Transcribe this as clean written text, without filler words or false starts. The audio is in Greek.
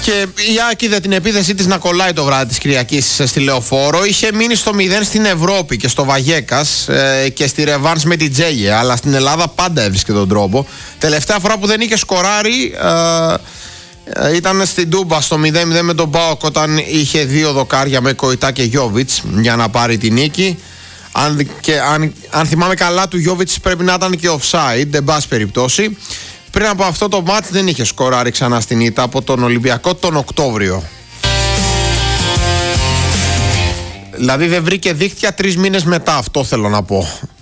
Και η ΑΕΚ είδε την επίθεσή της να κολλάει το βράδυ της Κυριακής στη Λεωφόρο. Είχε μείνει στο 0 στην Ευρώπη και στο Βαγέκας και στη ρεβάνς με την Τζέγε. Αλλά στην Ελλάδα πάντα έβρισκε τον τρόπο. Τελευταία φορά που δεν είχε σκοράρει ήταν στην Τούμπα στο 0-0 με τον ΠΑΟΚ, όταν είχε 2 δοκάρια με Κοϊτά και Γιόβιτς για να πάρει την νίκη. Αν θυμάμαι καλά, του Γιόβιτς πρέπει να ήταν και offside, εν πάση περιπτώσει. Πριν από αυτό το μάτς δεν είχε σκοράρει ξανά στην ήττα από τον Ολυμπιακό τον Οκτώβριο. Δηλαδή δεν βρήκε δίχτυα 3 μήνες μετά, αυτό θέλω να πω.